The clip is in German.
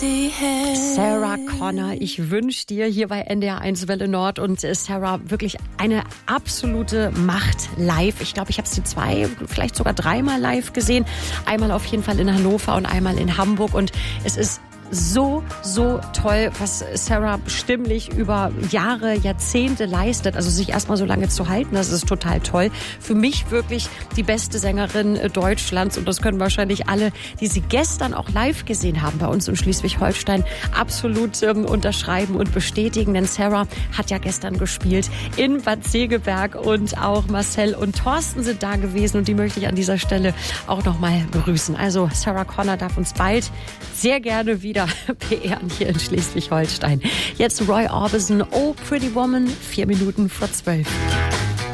Sarah Connor, ich wünsche dir hier bei NDR1 Welle Nord und Sarah wirklich eine absolute Macht live. Ich glaube, ich habe sie 2, vielleicht sogar 3-mal live gesehen. Einmal auf jeden Fall in Hannover und einmal in Hamburg und es ist so toll, was Sarah stimmlich über Jahre, Jahrzehnte leistet. Also sich erstmal so lange zu halten, das ist total toll. Für mich wirklich die beste Sängerin Deutschlands und das können wahrscheinlich alle, die sie gestern auch live gesehen haben bei uns in Schleswig-Holstein, absolut unterschreiben und bestätigen. Denn Sarah hat ja gestern gespielt in Bad Segeberg und auch Marcel und Thorsten sind da gewesen und die möchte ich an dieser Stelle auch nochmal grüßen. Also Sarah Connor darf uns bald sehr gerne wieder beehren hier in Schleswig-Holstein. Jetzt Roy Orbison, Oh Pretty Woman, 4 Minuten vor 12.